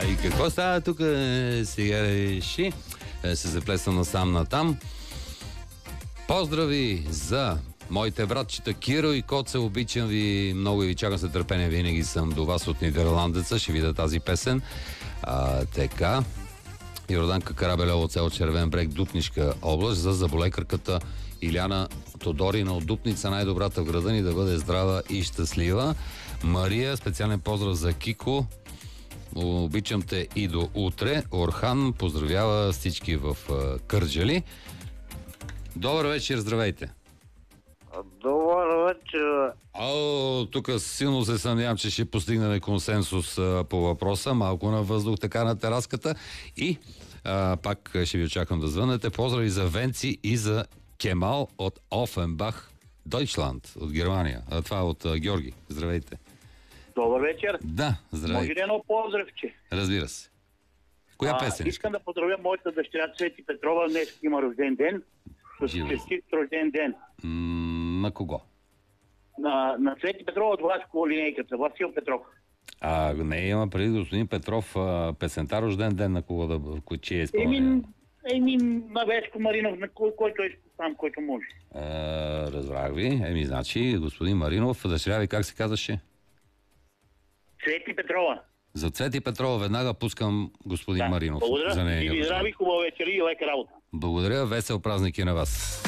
И какво става тук? Сега реши. Се заплесна насам натам. Поздрави за моите братчета Киро и Коце. Обичам ви много и ви чакам с търпение. Винаги съм до вас от Нидерландеца. Ще видя тази песен. Така. Йорданка Карабелева от село Червен брег, Дупнишка област, за заболекарката Иляна Тодорина от Дупница. Най-добрата в града ни, да бъде здрава и щастлива. Мария, специален поздрав за Кико. Обичам те и до утре. Орхан поздравява всички в Кърджали. Добър вечер, здравейте. Добър вечер. Тук силно се съмнявам, че ще постигнем консенсус по въпроса. Малко на въздух, така на тераската. И пак ще ви очаквам да звънете. Поздрави за Венци и за Кемал от Офенбах, Дойчланд, от Германия. Това е от Георги. Здравейте. Добър вечер. Да, здравейте. Може ли едно поздравче? Разбира се. Коя песен? Искам да поздравя моята дъщеря Цвети Петрова. Днес има рожден ден. С честит рожден ден. На кого? На Цвети Петрова от Влашко линейката. Васил Петров. Не, има преди господин Петров песента рожден ден, на кого да... Чие е изпълнение? На Вешко Маринов, на който е там, който може. Разбрах ви. Значи, господин Маринов, дъщеря ви как се казваше? Цвети Петрова. За Цвети Петрова веднага пускам господин Маринов. Благодаря. За И ви здрави, хубава вечер и лека работа. Благодаря. Весел празник и на вас.